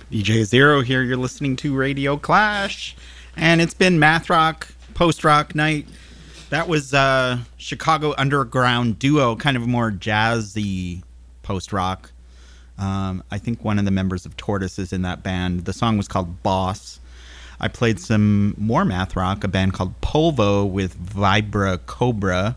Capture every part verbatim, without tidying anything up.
D J Zero here. You're listening to Radio Clash, and it's been math rock, post rock night. That was uh, Chicago underground duo, kind of more jazzy post rock. Um, I think one of the members of Tortoise is in that band. The song was called Boss. I played some more math rock, a band called Polvo with Vibra Cobra.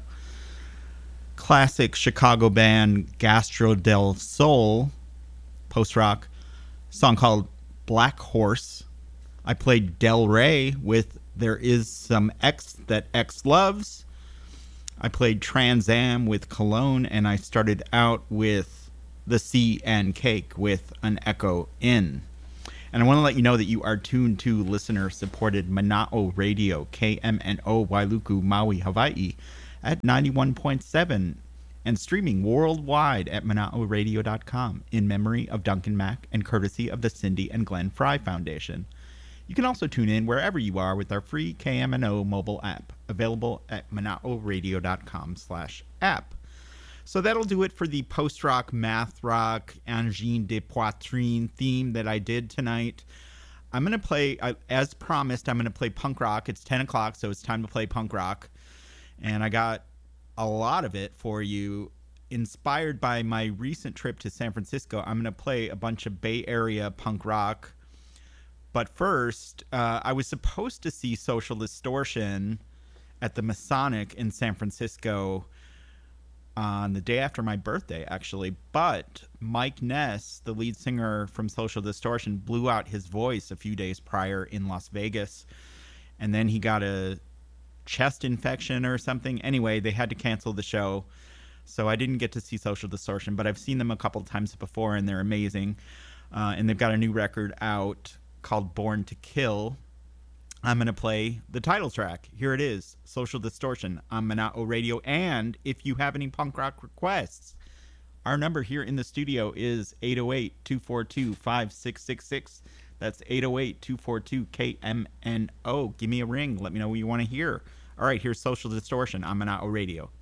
Classic Chicago band Gastro del Sol, post rock. Song called Black Horse. I played Del Rey with There Is Some X That X Loves. I played Trans Am with Cologne, and I started out with The Sea and Cake with An Echo In. And I want to let you know that you are tuned to listener-supported Mana'o Radio, K M N O Wailuku, Maui, Hawaii, at ninety-one point seven, and streaming worldwide at mana'o radio dot com in memory of Duncan Mack and courtesy of the Cindy and Glenn Fry Foundation. You can also tune in wherever you are with our free K M N O mobile app, available at mana'o radio dot com slash app. So that'll do it for the post-rock, math rock, Angine de Poitrine theme that I did tonight. I'm going to play, as promised, I'm going to play punk rock. It's ten o'clock, so it's time to play punk rock. And I got a lot of it for you. Inspired by my recent trip to San Francisco, I'm going to play a bunch of Bay Area punk rock. But first, uh, I was supposed to see Social Distortion at the Masonic in San Francisco on the day after my birthday, actually. But Mike Ness, the lead singer from Social Distortion, blew out his voice a few days prior in Las Vegas. And then he got a chest infection or something. Anyway, they had to cancel the show. So I didn't get to see Social Distortion, but I've seen them a couple times before, and they're amazing. Uh, and they've got a new record out called Born to Kill. I'm going to play the title track. Here it is, Social Distortion on Mana'o Radio. And if you have any punk rock requests, our number here in the studio is eight oh eight, two four two, five six six six. That's eight oh eight, two four two, K M N O. Give me a ring. Let me know what you want to hear. All right, here's Social Distortion on Mana'o Radio.